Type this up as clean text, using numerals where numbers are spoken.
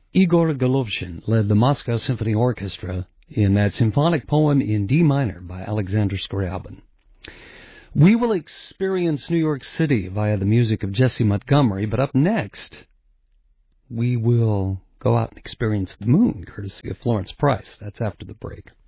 Igor Golovshin led the Moscow Symphony Orchestra in that symphonic poem in D minor by Alexander Scriabin. We will experience New York City via the music of Jesse Montgomery, but up next, we will go out and experience the moon, courtesy of Florence Price. That's after the break.